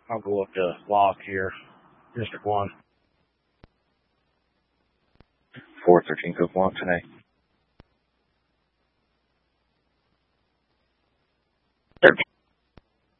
I'll go up to Locke here, District 1. 413 Cook Walk today.